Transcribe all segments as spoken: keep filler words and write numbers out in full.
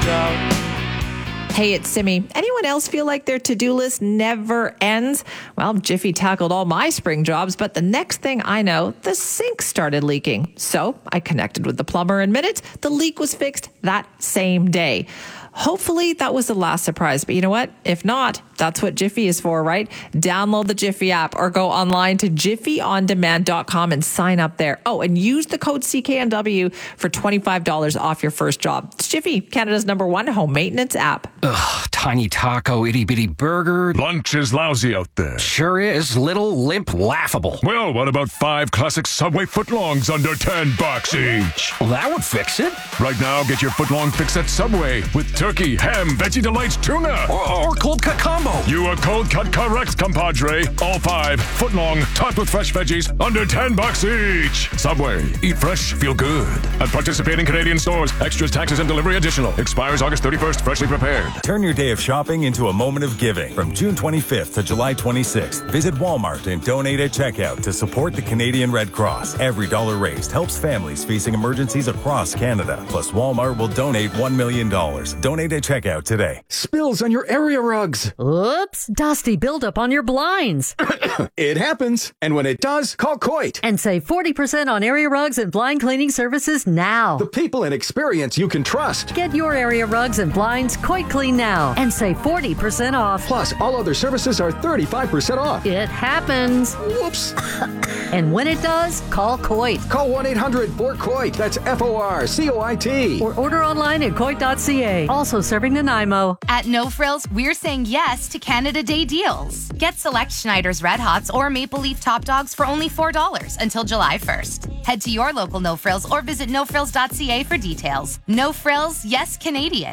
out. Hey, it's Simi. Anyone else feel like their to-do list never ends? Well, Jiffy tackled all my spring jobs, but the next thing I know, the sink started leaking. So I connected with the plumber in minutes. The leak was fixed that same day. Hopefully that was the last surprise, but you know what? If not, that's what Jiffy is for, right? Download the Jiffy app or go online to jiffy on demand dot com and sign up there. Oh, and use the code C K N W for twenty-five dollars off your first job. It's Jiffy, Canada's number one home maintenance app. Ugh, tiny taco, itty bitty burger. Lunch is lousy out there. Sure is. Little, limp, laughable. Well, what about five classic Subway footlongs under ten bucks each? Well, that would fix it. Right now, get your footlong fix at Subway with turkey, ham, veggie delights, tuna. Or, or cold cut combo. You are cold cut correct, compadre. All five, footlong, topped with fresh veggies, under ten bucks each. Subway, eat fresh, feel good. At participating Canadian stores, extras, taxes, and delivery additional. Expires August thirty-first, freshly prepared. Turn your day of shopping into a moment of giving. From June twenty-fifth to July twenty-sixth, visit Walmart and donate at checkout to support the Canadian Red Cross. Every dollar raised helps families facing emergencies across Canada. Plus, Walmart will donate one million dollars. Donate at checkout today. Spills on your area rugs. Oops, dusty buildup on your blinds. It happens. And when it does, call Coit. And save forty percent on area rugs and blind cleaning services now. The people and experience you can trust. Get your area rugs and blinds Coit Clean now and save forty percent off. Plus, all other services are thirty-five percent off. It happens. Whoops. And when it does, call Coit. Call one eight hundred four C O I T. That's F O R C O I T. Or order online at coit dot c a. Also serving Nanaimo. At No Frills, we're saying yes to Canada Day deals. Get select Schneider's Red Hots or Maple Leaf Top Dogs for only four dollars until July first. Head to your local No Frills or visit no frills dot c a for details. No Frills, yes Canadian.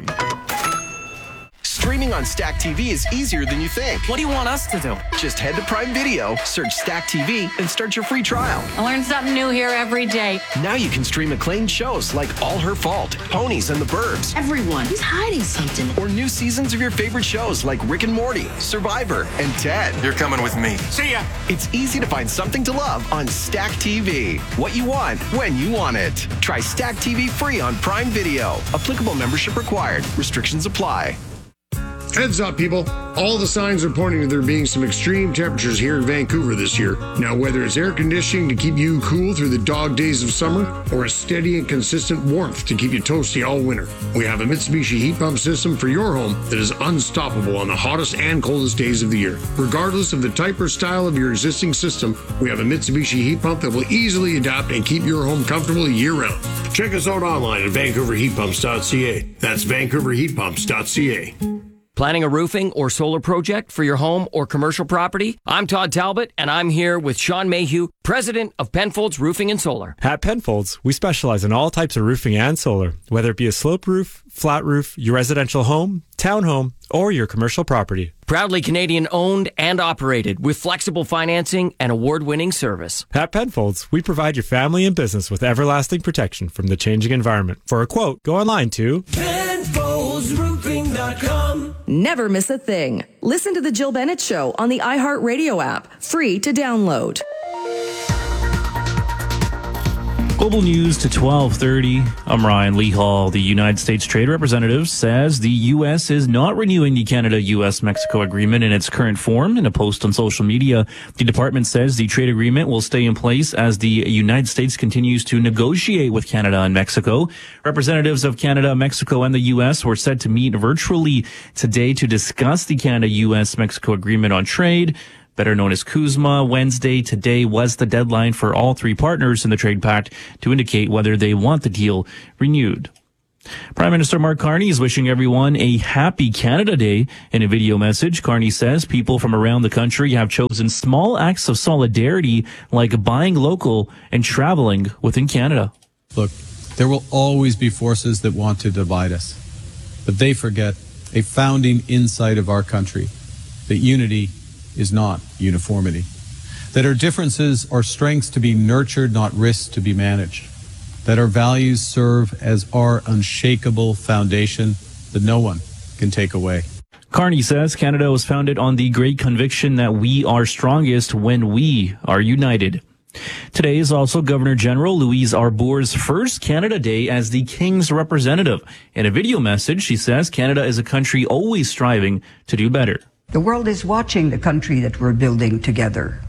Streaming on Stack T V is easier than you think. What do you want us to do? Just head to Prime Video, search Stack T V, and start your free trial. I learn something new here every day. Now you can stream acclaimed shows like All Her Fault, Ponies and the Burbs. Everyone is hiding something. Or new seasons of your favorite shows like Rick and Morty, Survivor, and Ted. You're coming with me. See ya. It's easy to find something to love on Stack T V. What you want, when you want it. Try Stack T V free on Prime Video. Applicable membership required. Restrictions apply. Heads up, people. All the signs are pointing to there being some extreme temperatures here in Vancouver this year. Now, whether it's air conditioning to keep you cool through the dog days of summer or a steady and consistent warmth to keep you toasty all winter, we have a Mitsubishi heat pump system for your home that is unstoppable on the hottest and coldest days of the year. Regardless of the type or style of your existing system, we have a Mitsubishi heat pump that will easily adapt and keep your home comfortable year-round. Check us out online at vancouver heat pumps dot c a. That's vancouver heat pumps dot c a. Planning a roofing or solar project for your home or commercial property? I'm Todd Talbot, and I'm here with Sean Mayhew, president of Penfolds Roofing and Solar. At Penfolds, we specialize in all types of roofing and solar, whether it be a sloped roof, flat roof, your residential home, townhome, or your commercial property. Proudly Canadian owned and operated with flexible financing and award-winning service. At Penfolds, we provide your family and business with everlasting protection from the changing environment. For a quote, go online to Penfolds Roofing dot com. Never miss a thing. Listen to The Jill Bennett Show on the iHeartRadio app, free to download. Global news to twelve thirty. I'm Ryan Lee Hall. The United States Trade Representative says the U S is not renewing the Canada-U S Mexico agreement in its current form. In a post on social media, the department says the trade agreement will stay in place as the United States continues to negotiate with Canada and Mexico. Representatives of Canada, Mexico, and the U S were set to meet virtually today to discuss the Canada-U S Mexico agreement on trade, better known as CUSMA. Wednesday, today, was the deadline for all three partners in the trade pact to indicate whether they want the deal renewed. Prime Minister Mark Carney is wishing everyone a happy Canada Day. In a video message, Carney says people from around the country have chosen small acts of solidarity like buying local and traveling within Canada. Look, there will always be forces that want to divide us, but they forget a founding insight of our country, that unity is not uniformity, that our differences are strengths to be nurtured, not risks to be managed, that our values serve as our unshakable foundation that no one can take away. Carney says Canada was founded on the great conviction that we are strongest when we are united. Today is also Governor General Louise Arbour's first Canada Day as the King's representative. In a video message, she says Canada is a country always striving to do better. The world is watching the country that we're building together.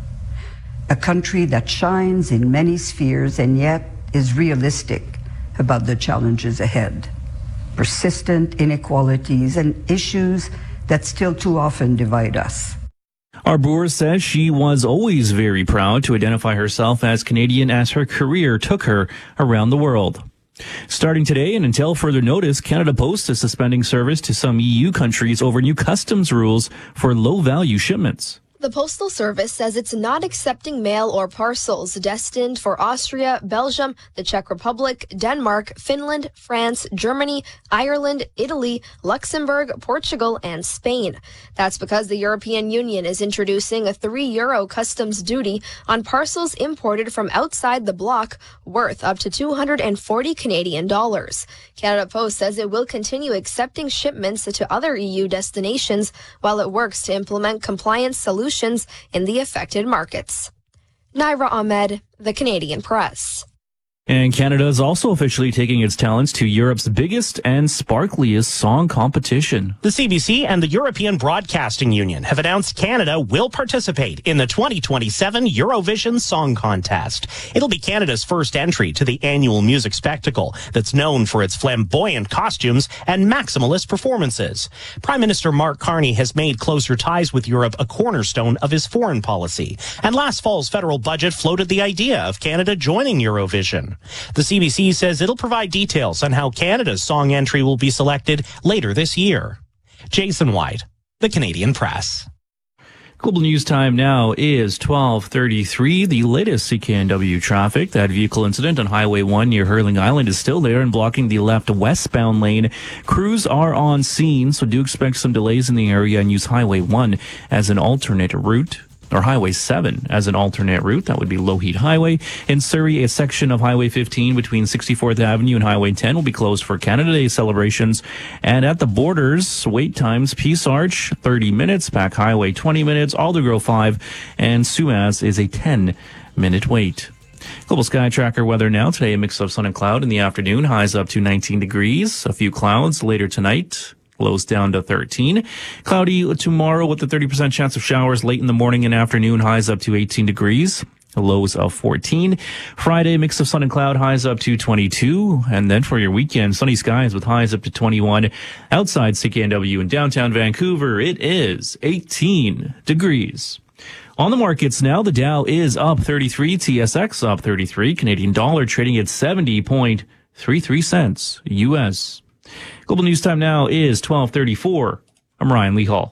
A country that shines in many spheres and yet is realistic about the challenges ahead. Persistent inequalities and issues that still too often divide us. Arbour says she was always very proud to identify herself as Canadian as her career took her around the world. Starting today and until further notice, Canada Post is suspending service to some E U countries over new customs rules for low-value shipments. The Postal Service says it's not accepting mail or parcels destined for Austria, Belgium, the Czech Republic, Denmark, Finland, France, Germany, Ireland, Italy, Luxembourg, Portugal, and Spain. That's because the European Union is introducing a three euro customs duty on parcels imported from outside the bloc worth up to two hundred forty Canadian dollars. Canada Post says it will continue accepting shipments to other E U destinations while it works to implement compliance solutions in the affected markets. Naira Ahmed, The Canadian Press. And Canada is also officially taking its talents to Europe's biggest and sparkliest song competition. The C B C and the European Broadcasting Union have announced Canada will participate in the twenty twenty-seven Eurovision Song Contest. It'll be Canada's first entry to the annual music spectacle that's known for its flamboyant costumes and maximalist performances. Prime Minister Mark Carney has made closer ties with Europe a cornerstone of his foreign policy. And last fall's federal budget floated the idea of Canada joining Eurovision. The C B C says it'll provide details on how Canada's song entry will be selected later this year. Jason White, The Canadian Press. Global News time now is twelve thirty-three. The latest C K N W traffic. That vehicle incident on Highway one near Hurling Island is still there and blocking the left westbound lane. Crews are on scene, so do expect some delays in the area and use Highway one as an alternate route. Or Highway seven as an alternate route. That would be Lougheed Highway. In Surrey, a section of Highway fifteen between sixty-fourth Avenue and Highway ten will be closed for Canada Day celebrations. And at the borders, wait times, Peace Arch, thirty minutes, Pack Highway, twenty minutes, Aldergrove, five, and Suaz is a ten-minute wait. Global Sky Tracker weather now. Today, a mix of sun and cloud in the afternoon. Highs up to nineteen degrees. A few clouds later tonight. Lows down to thirteen. Cloudy tomorrow with a thirty percent chance of showers late in the morning and afternoon. Highs up to eighteen degrees. Lows of fourteen. Friday, mix of sun and cloud. Highs up to twenty-two. And then for your weekend, sunny skies with highs up to twenty-one. Outside C K N W in downtown Vancouver, it is eighteen degrees. On the markets now, the Dow is up thirty-three. T S X up thirty-three. Canadian dollar trading at seventy point three three cents U S. Global News time now is twelve thirty-four. I'm Ryan Lee Hall.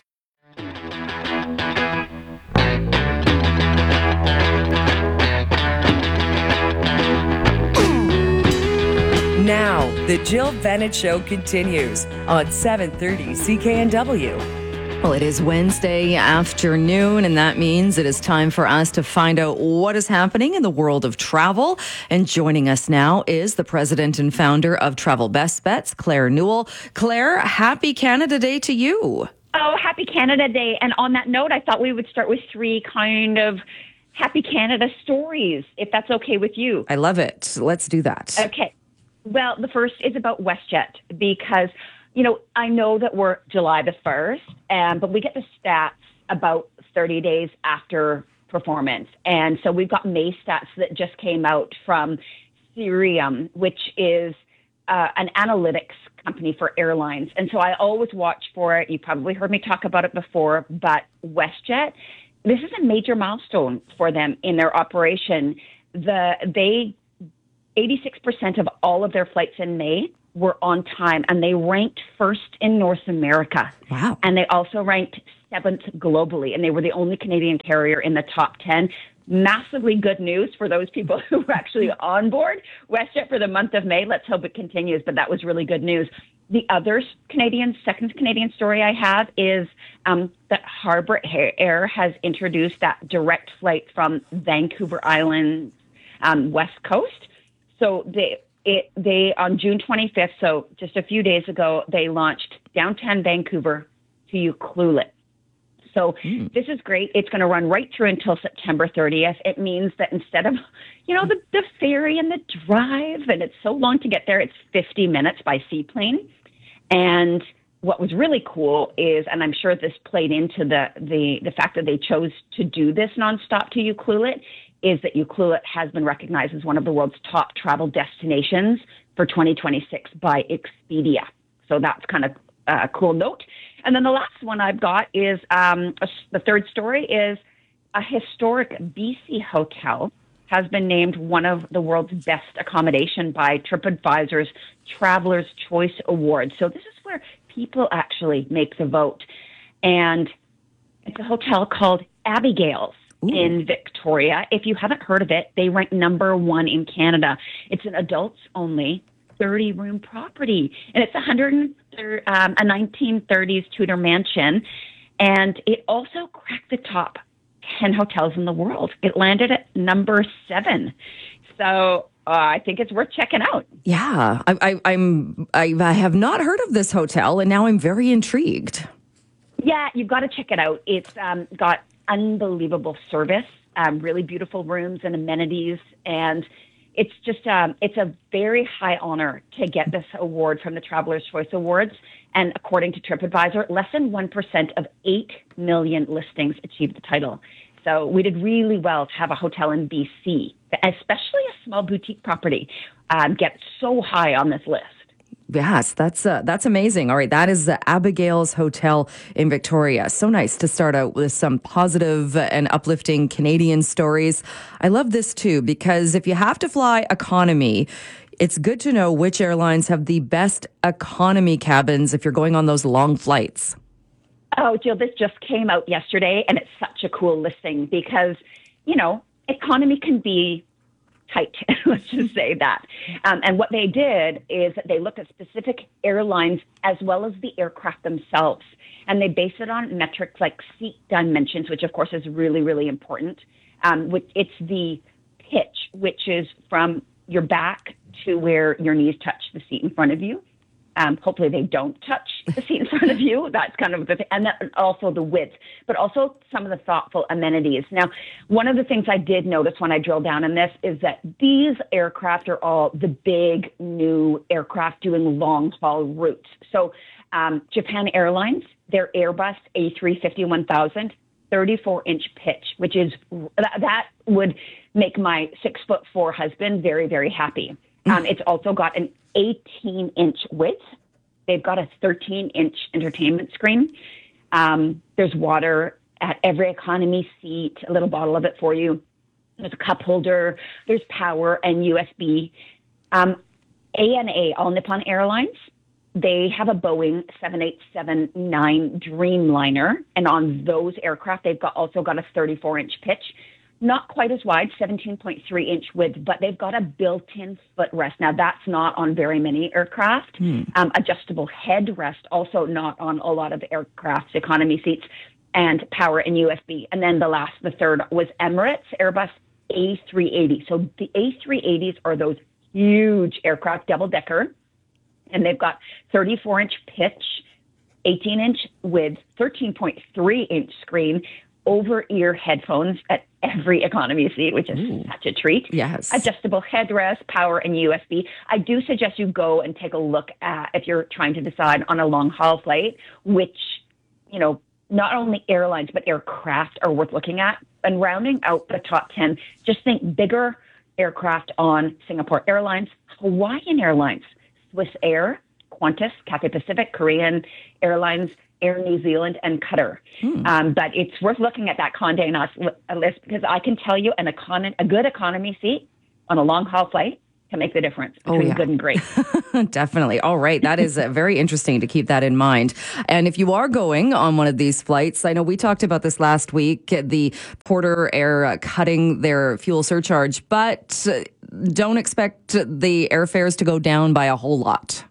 Now, the Jill Bennett Show continues on seven thirty C K N W. Well, it is Wednesday afternoon, and that means it is time for us to find out what is happening in the world of travel. And joining us now is the president and founder of Travel Best Bets, Claire Newell. Claire, happy Canada Day to you. Oh, happy Canada Day. And on that note, I thought we would start with three kind of happy Canada stories, if that's okay with you. I love it. Let's do that. Okay. Well, the first is about WestJet because you know, I know that we're July the first, um, but we get the stats about thirty days after performance. And so we've got May stats that just came out from Cirium, which is uh, an analytics company for airlines. And so I always watch for it. You probably heard me talk about it before, but WestJet, this is a major milestone for them in their operation. The they eighty-six percent of all of their flights in May were on time, and they ranked first in North America. Wow. And they also ranked seventh globally, and they were the only Canadian carrier in the top ten. Massively good news for those people who were actually on board WestJet for the month of May. Let's hope it continues, but that was really good news. The other Canadian, second Canadian story I have is um, that Harbour Air has introduced that direct flight from Vancouver Island, um, West Coast. So they It, they, on June twenty-fifth, so just a few days ago, they launched downtown Vancouver to Ucluelet. So this is great. It's going to run right through until September thirtieth. It means that instead of, you know, the, the ferry and the drive, and it's so long to get there, it's fifty minutes by seaplane. And what was really cool is, and I'm sure this played into the, the, the fact that they chose to do this nonstop to Ucluelet, is that Ucluelet has been recognized as one of the world's top travel destinations for twenty twenty-six by Expedia. So that's kind of a cool note. And then the last one I've got is, um, a, the third story is a historic B C hotel has been named one of the world's best accommodation by TripAdvisor's Traveler's Choice Award. So this is where people actually make the vote. And it's a hotel called Abigail's in Victoria. If you haven't heard of it, they rank number one in Canada. It's an adults-only thirty-room property, and it's a hundred um, a nineteen thirties Tudor mansion, and it also cracked the top ten hotels in the world. It landed at number seven, so uh, I think it's worth checking out. Yeah, I, I, I'm I, I have not heard of this hotel, and now I'm very intrigued. Yeah, you've got to check it out. It's um, got unbelievable service, um, really beautiful rooms and amenities, and it's just um, it's a very high honor to get this award from the Traveler's Choice Awards. And according to TripAdvisor, less than one percent of eight million listings achieved the title. So we did really well to have a hotel in B C, especially a small boutique property, um, get so high on this list. Yes, that's uh, that's amazing. All right, that is the Abigail's Hotel in Victoria. So nice to start out with some positive and uplifting Canadian stories. I love this too, because if you have to fly economy, it's good to know which airlines have the best economy cabins if you're going on those long flights. Oh, Jill, this just came out yesterday, and it's such a cool listing because, you know, economy can be tight, let's just say that. Um, and what they did is they looked at specific airlines as well as the aircraft themselves. And they base it on metrics like seat dimensions, which of course is really, really important. Um, which it's the pitch, which is from your back to where your knees touch the seat in front of you. Um, hopefully they don't touch the seat in front of you. That's kind of the thing. And that, also the width, but also some of the thoughtful amenities. Now, one of the things I did notice when I drilled down on this is that these aircraft are all the big new aircraft doing long haul routes. So um, Japan Airlines, their Airbus A three fifty one thousand, thirty-four inch pitch, which is, that, that would make my six foot four husband very, very happy. Um, it's also got an eighteen inch width. They've got a thirteen inch entertainment screen. Um, there's water at every economy seat, a little bottle of it for you. There's a cup holder. There's power and U S B. Um, A N A, All Nippon Airlines, they have a Boeing seven eight seven nine Dreamliner. And on those aircraft, they've got also got a thirty-four inch pitch. Not quite as wide, seventeen point three inch width, but they've got a built-in footrest. Now, that's not on very many aircraft. Hmm. Um, adjustable headrest, also not on a lot of aircraft's economy seats, and power and U S B. And then the last, the third, was Emirates Airbus A three eighty. So the A three eighties are those huge aircraft, double-decker, and they've got thirty-four inch pitch, eighteen inch width, thirteen point three inch screen, over-ear headphones at every economy seat, which is Ooh. Such a treat. Yes. Adjustable headrest, power, and U S B. I do suggest you go and take a look at, if you're trying to decide on a long-haul flight, which, you know, not only airlines, but aircraft are worth looking at. And rounding out the top ten, just think bigger aircraft on Singapore Airlines, Hawaiian Airlines, Swiss Air, Qantas, Cathay Pacific, Korean Airlines, Air New Zealand, and Qatar. Hmm. Um, but it's worth looking at that Condé Nast list because I can tell you an econ- a good economy seat on a long-haul flight can make the difference between oh, yeah. good and great. Definitely. All right. That is uh, very interesting to keep that in mind. And if you are going on one of these flights, I know we talked about this last week, the Porter Air uh, cutting their fuel surcharge, but uh, don't expect the airfares to go down by a whole lot.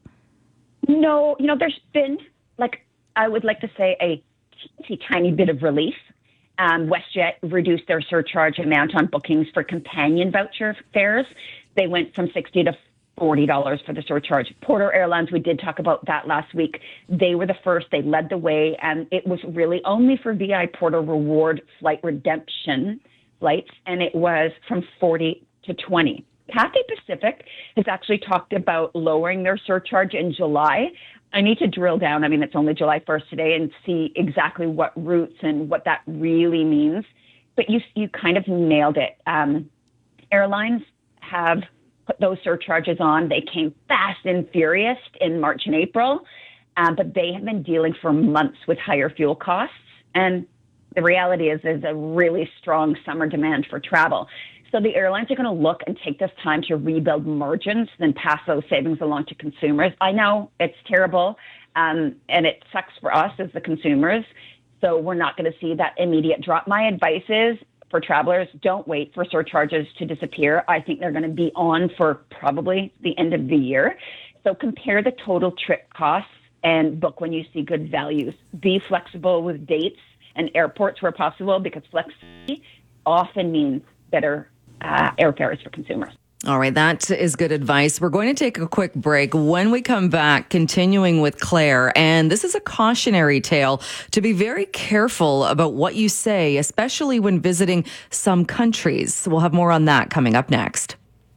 No, you know, there's been like, I would like to say a teeny tiny bit of relief. Um, WestJet reduced their surcharge amount on bookings for companion voucher fares. They went from sixty to forty dollars for the surcharge. Porter Airlines, we did talk about that last week. They were the first. They led the way, and it was really only for V I Porter Reward flight redemption flights, and it was from forty to twenty. Cathay Pacific has actually talked about lowering their surcharge in July. I need to drill down. I mean, it's only July first today, and see exactly what routes and what that really means. But you you kind of nailed it. Um, airlines have put those surcharges on. They came fast and furious in March and April, uh, but they have been dealing for months with higher fuel costs. And the reality is there's a really strong summer demand for travel. So the airlines are going to look and take this time to rebuild margins, then pass those savings along to consumers. I know it's terrible, um, and it sucks for us as the consumers. So we're not going to see that immediate drop. My advice is for travelers, don't wait for surcharges to disappear. I think they're going to be on for probably the end of the year. So compare the total trip costs and book when you see good values. Be flexible with dates and airports where possible, because flexibility often means better Uh, airfares for consumers. All right, that is good advice. We're going to take a quick break. When we come back, continuing with Claire, and this is a cautionary tale to be very careful about what you say, especially when visiting some countries. We'll have more on that coming up next.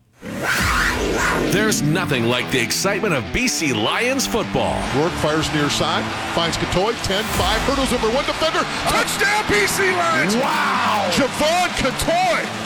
There's nothing like the excitement of B C Lions football. Rourke fires near side, finds Catoy, ten five, hurdles over one defender, touchdown B C Lions! Wow! Javon Catoy!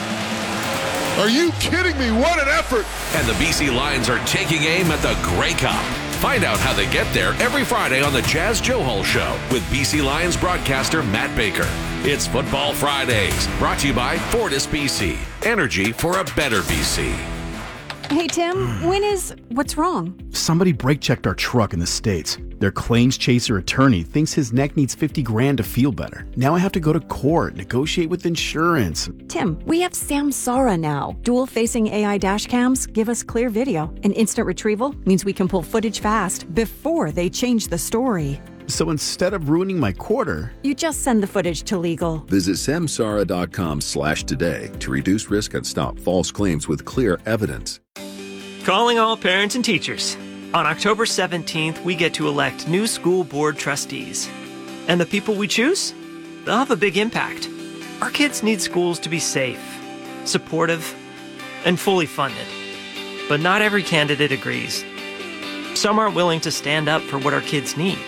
Are you kidding me? What an effort! And the B C Lions are taking aim at the Grey Cup. Find out how they get there every Friday on the Jazz Johal Show with B C Lions broadcaster Matt Baker. It's Football Fridays, brought to you by Fortis B C. Energy for a better B C. Hey, Tim, when is... What's wrong? Somebody brake-checked our truck in the States. Their claims chaser attorney thinks his neck needs fifty grand to feel better. Now I have to go to court, negotiate with insurance. Tim, we have Samsara now. Dual-facing A I dash cams give us clear video. And instant retrieval means we can pull footage fast before they change the story. So instead of ruining my quarter... You just send the footage to legal. Visit samsara.com slash today to reduce risk and stop false claims with clear evidence. Calling all parents and teachers. On October seventeenth, we get to elect new school board trustees. And the people we choose? They'll have a big impact. Our kids need schools to be safe, supportive, and fully funded. But not every candidate agrees. Some aren't willing to stand up for what our kids need.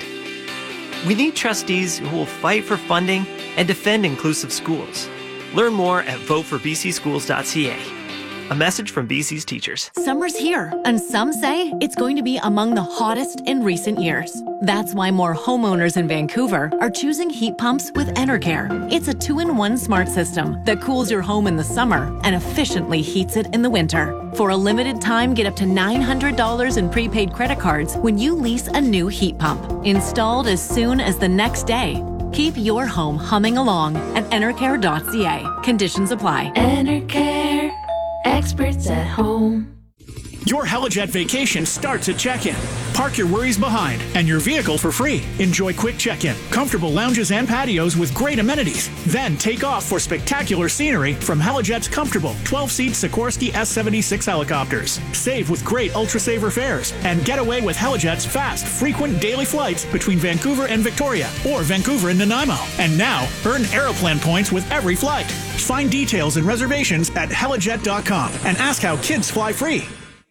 We need trustees who will fight for funding and defend inclusive schools. Learn more at vote for b c schools dot c a. A message from B C's teachers. Summer's here, and some say it's going to be among the hottest in recent years. That's why more homeowners in Vancouver are choosing heat pumps with Enercare. It's a two-in-one smart system that cools your home in the summer and efficiently heats it in the winter. For a limited time, get up to nine hundred dollars in prepaid credit cards when you lease a new heat pump. Installed as soon as the next day. Keep your home humming along at enercare dot c a. Conditions apply. Enercare. Experts at home. Your Helijet vacation starts at check-in. Park your worries behind and your vehicle for free. Enjoy quick check-in, comfortable lounges and patios with great amenities. Then take off for spectacular scenery from Helijet's comfortable twelve-seat Sikorsky S seventy-six helicopters. Save with great Ultra-Saver fares and get away with Helijet's fast, frequent daily flights between Vancouver and Victoria or Vancouver and Nanaimo. And now, earn Aeroplan points with every flight. Find details and reservations at helijet dot com and ask how kids fly free.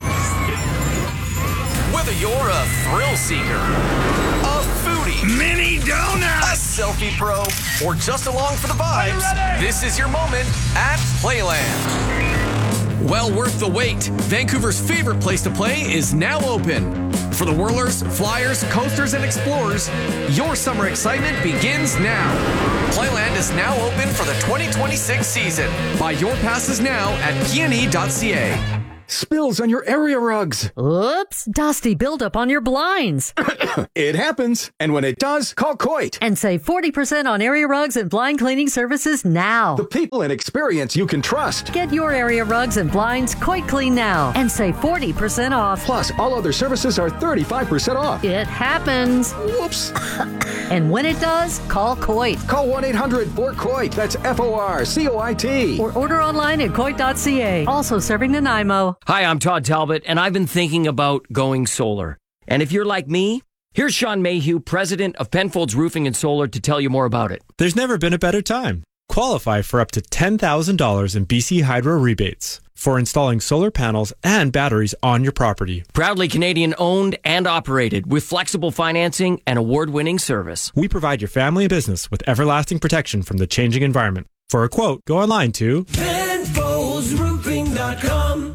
Whether you're a thrill seeker, a foodie, mini donut, a selfie pro, or just along for the vibes, this is your moment at Playland. Well worth the wait. Vancouver's favorite place to play is now open. For the whirlers, flyers, coasters, and explorers, your summer excitement begins now. Playland is now open for the twenty twenty-six season. Buy your passes now at p n e dot c a. Spills on your area rugs. Oops, dusty buildup on your blinds. It happens. And when it does, call Coit. And save forty percent on area rugs and blind cleaning services now. The people and experience you can trust. Get your area rugs and blinds Coit Clean now and save forty percent off. Plus, all other services are thirty-five percent off. It happens. Whoops. And when it does, call Coit. Call one eight hundred four coit. That's F O R C O I T. Or order online at coit dot c a. Also serving Nanaimo. Hi, I'm Todd Talbot, and I've been thinking about going solar. And if you're like me, here's Sean Mayhew, president of Penfolds Roofing and Solar, to tell you more about it. There's never been a better time. Qualify for up to ten thousand dollars in B C Hydro rebates for installing solar panels and batteries on your property. Proudly Canadian owned and operated with flexible financing and award-winning service. We provide your family and business with everlasting protection from the changing environment. For a quote, go online to Penfolds Roofing dot com.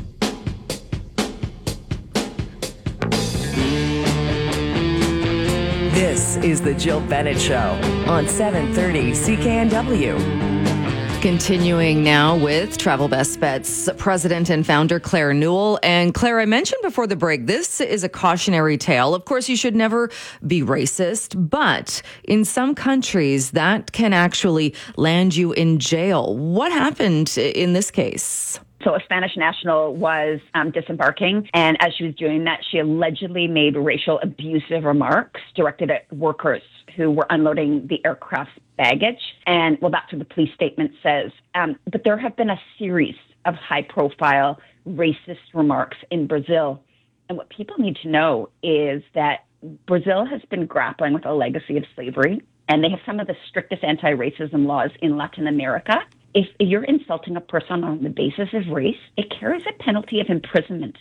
This is the Jill Bennett Show on seven thirty C K N W. Continuing now with Travel Best Bets president and founder Claire Newell. And Claire, I mentioned before the break, this is a cautionary tale. Of course, you should never be racist, but in some countries that can actually land you in jail. What happened in this case? So a Spanish national was um, disembarking, and as she was doing that, she allegedly made racial abusive remarks directed at workers who were unloading the aircraft's baggage. And, well, that's what the police statement says. Um, but there have been a series of high-profile racist remarks in Brazil. And what people need to know is that Brazil has been grappling with a legacy of slavery, and they have some of the strictest anti-racism laws in Latin America. If you're insulting a person on the basis of race, it carries a penalty of imprisonment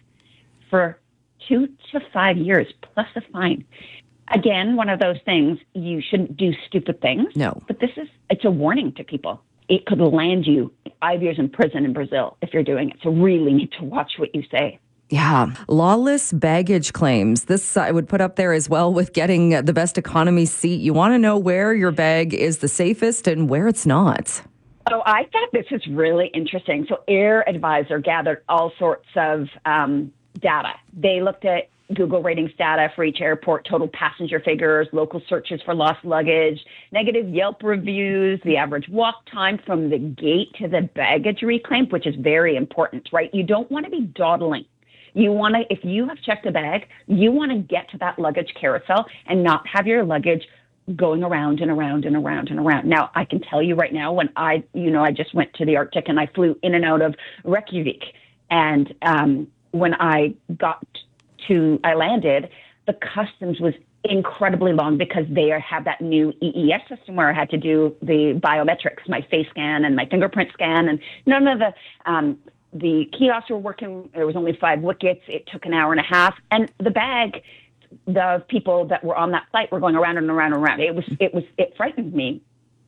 for two to five years plus a fine. Again, one of those things, you shouldn't do stupid things. No. But this is, it's a warning to people. It could land you five years in prison in Brazil if you're doing it. So really need to watch what you say. Yeah. Lawless baggage claims. This I would put up there as well with getting the best economy seat. You want to know where your bag is the safest and where it's not. So I thought this is really interesting. So Air Advisor gathered all sorts of um, data. They looked at Google ratings data for each airport, total passenger figures, local searches for lost luggage, negative Yelp reviews, the average walk time from the gate to the baggage reclaim, which is very important, right? You don't want to be dawdling. You want to, if you have checked a bag, you want to get to that luggage carousel and not have your luggage going around and around and around and around. Now, I can tell you right now, when I, you know, I just went to the Arctic and I flew in and out of Reykjavik. And um, when I got to, I landed, the customs was incredibly long because they have that new E E S system where I had to do the biometrics, my face scan and my fingerprint scan. And none of the, um, the kiosks were working. There was only five wickets. It took an hour and a half. And the bag, the people that were on that flight were going around and around and around. It was, it was, it frightened me.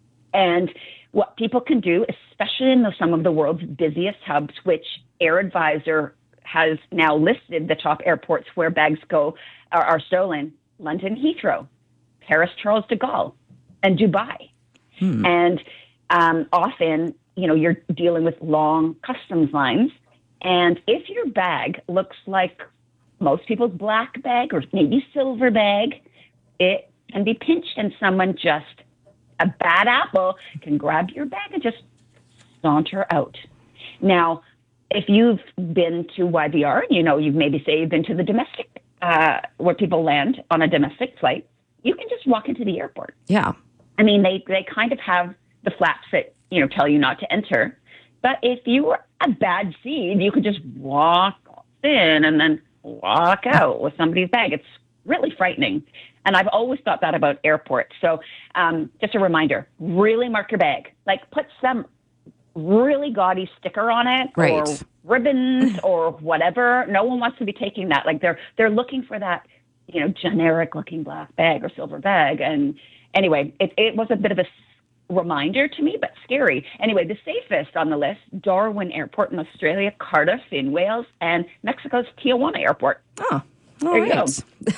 And what people can do, especially in the, some of the world's busiest hubs, which Air Advisor has now listed the top airports where bags go are, are stolen: London Heathrow, Paris Charles de Gaulle, and Dubai. Hmm. And um, often, you know, you're dealing with long customs lines. And if your bag looks like most people's black bag or maybe silver bag, it can be pinched and someone just, a bad apple can grab your bag and just saunter out. Now, if you've been to Y V R, you know, you've maybe say you've been to the domestic, uh, where people land on a domestic flight, you can just walk into the airport. Yeah. I mean, they, they kind of have the flaps that, you know, tell you not to enter. But if you were a bad seed, you could just walk in and then walk out with somebody's bag. It's really frightening. And I've always thought that about airports. So um, just a reminder, really mark your bag. Like put some really gaudy sticker on it, right, or ribbons or whatever. No one wants to be taking that. Like they're they're looking for that, you know, generic looking black bag or silver bag. And anyway, it, it was a bit of a reminder to me, but scary. Anyway, the safest on the list: Darwin Airport in Australia, Cardiff in Wales, and Mexico's Tijuana Airport. Oh, all there you right.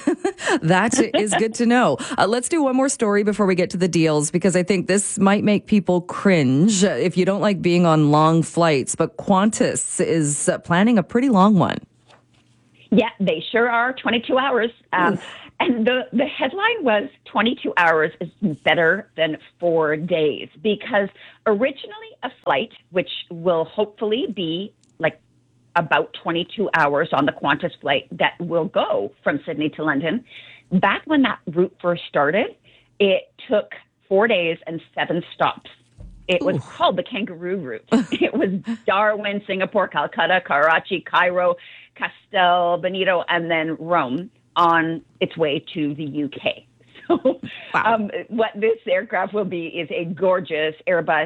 That is good to know. Uh, let's do one more story before we get to the deals, because I think this might make people cringe if you don't like being on long flights. But Qantas is uh, planning a pretty long one. Yeah, they sure are. twenty-two hours. Um, and the, the headline was twenty-two hours is better than four days because originally a flight, which will hopefully be like about twenty-two hours on the Qantas flight that will go from Sydney to London. Back when that route first started, it took four days and seven stops It was Ooh. called the Kangaroo Route. It was Darwin, Singapore, Calcutta, Karachi, Cairo, Castel, Benito, and then Rome on its way to the U K. So wow. um, what this aircraft will be is a gorgeous Airbus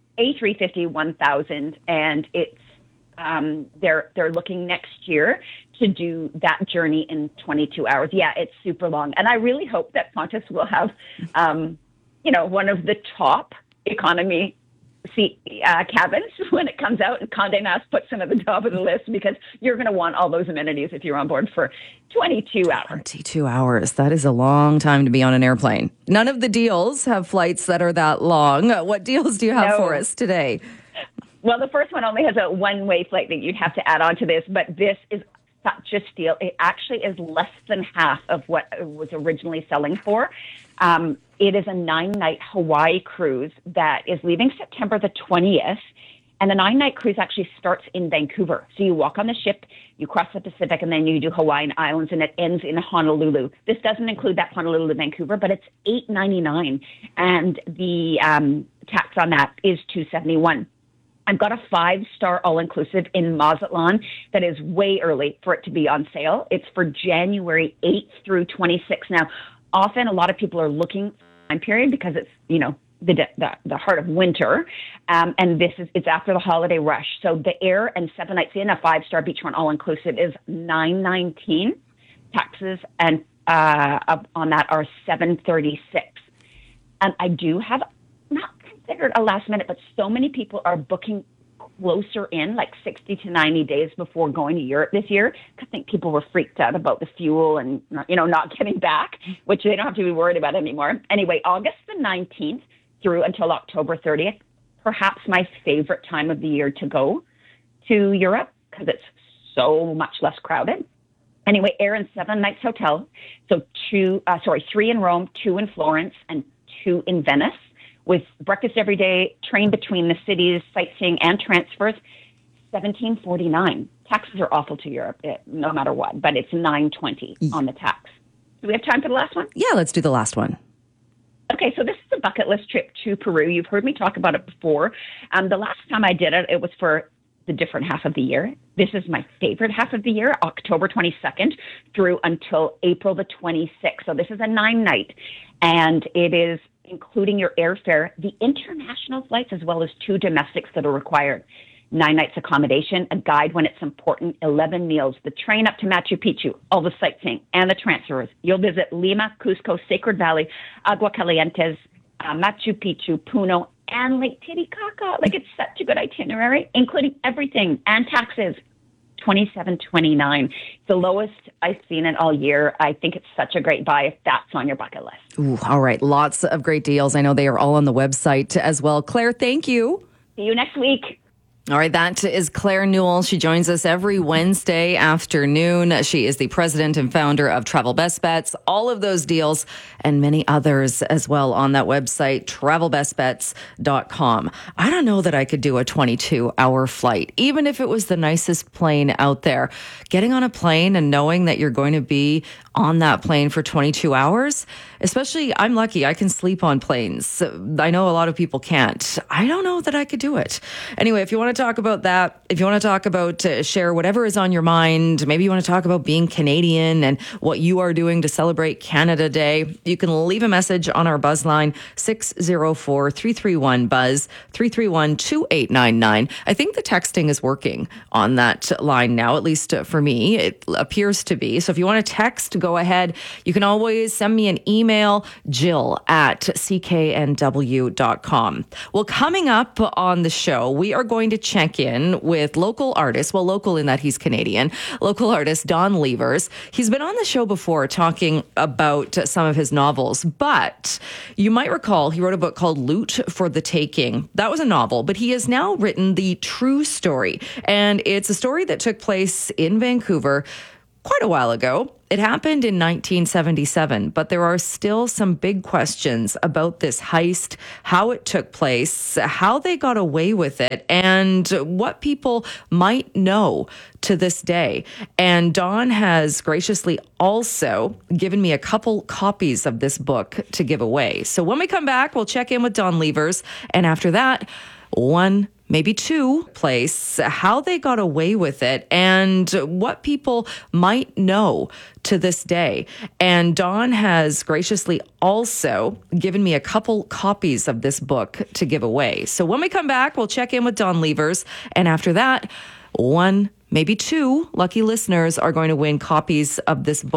A three fifty one thousand, and it's um, they're they're looking next year to do that journey in twenty-two hours. Yeah, it's super long, and I really hope that Qantas will have, um, you know, one of the top economy seat uh, cabins when it comes out, and Condé Nast puts them at the top of the list, because you're going to want all those amenities if you're on board for twenty-two hours. twenty-two hours. That is a long time to be on an airplane. None of the deals have flights that are that long. What deals do you have no. for us today? Well, the first one only has a one-way flight that you'd have to add on to this, but this is such a steal. It actually is less than half of what it was originally selling for. Um, it is a nine-night Hawaii cruise that is leaving September the twentieth, and the nine-night cruise actually starts in Vancouver. So you walk on the ship, you cross the Pacific, and then you do Hawaiian Islands, and it ends in Honolulu. This doesn't include that Honolulu to Vancouver, but it's eight ninety-nine, and the um, tax on that is two seventy-one. I've got a five-star all-inclusive in Mazatlan that is way early for it to be on sale. It's for January eighth through twenty-sixth. Now, often a lot of people are looking for a time period because it's, you know, the the, the heart of winter, um, and this is it's after the holiday rush. So the air and seven nights in a five-star beachfront all-inclusive is nine nineteen. Taxes and uh, up on that are seven thirty-six. And I do have not considered a last minute, but so many people are booking closer in, like sixty to ninety days before going to Europe this year. I think people were freaked out about the fuel and, you know, not getting back, which they don't have to be worried about anymore. Anyway, August the nineteenth through until October thirtieth, perhaps my favorite time of the year to go to Europe because it's so much less crowded. Anyway, air and seven nights hotel. So two, uh, sorry, three in Rome, two in Florence, and two in Venice, with breakfast every day, train between the cities, sightseeing and transfers, seventeen forty-nine. Taxes are awful to Europe, it, no matter what, but it's nine twenty on the tax. Do we have time for the last one? Yeah, let's do the last one. Okay, so this is a bucket list trip to Peru. You've heard me talk about it before. Um, the last time I did it, it was for the different half of the year. This is my favorite half of the year, October twenty-second through until April the twenty-sixth. So this is a nine night, and it is including your airfare, the international flights, as well as two domestics that are required. Nine nights accommodation, a guide when it's important, eleven meals, the train up to Machu Picchu, all the sightseeing and the transfers. You'll visit Lima, Cusco, Sacred Valley, Aguascalientes, uh, Machu Picchu, Puno, and Lake Titicaca. Like, it's such a good itinerary, including everything and taxes. twenty-seven twenty-nine. It's the lowest I've seen it all year. I think it's such a great buy if that's on your bucket list. Ooh, all right. Lots of great deals. I know they are all on the website as well. Claire, thank you. See you next week. All right, that is Claire Newell. She joins us every Wednesday afternoon. She is the president and founder of Travel Best Bets. All of those deals and many others as well on that website, travel best bets dot com. I don't know that I could do a twenty-two hour flight, even if it was the nicest plane out there. Getting on a plane and knowing that you're going to be on that plane for twenty-two hours, especially, I'm lucky, I can sleep on planes. I know a lot of people can't. I don't know that I could do it. Anyway, if you want to talk about that, if you want to talk about, uh, share whatever is on your mind, maybe you want to talk about being Canadian and what you are doing to celebrate Canada Day, you can leave a message on our buzz line, six oh four, three three one, buzz, three three one, two eight nine nine. I think the texting is working on that line now, at least for me. It appears to be. So if you want to text, go ahead. You can always send me an email, Jill at c k n w dot com. Well, coming up on the show, we are going to check in with local artist, well, local in that he's Canadian, local artist Don Levers. He's been on the show before talking about some of his novels, but you might recall he wrote a book called Loot for the Taking. That was a novel, but he has now written The True Story, and it's a story that took place in Vancouver quite a while ago. It happened in nineteen seventy-seven, but there are still some big questions about this heist, how it took place, how they got away with it, and what people might know to this day. And Don has graciously also given me a couple copies of this book to give away. So when we come back, we'll check in with Don Levers. And after that, one maybe two place, how they got away with it and what people might know to this day. And Don has graciously also given me a couple copies of this book to give away. So when we come back, we'll check in with Don Levers. And after that, one, maybe two lucky listeners are going to win copies of this book.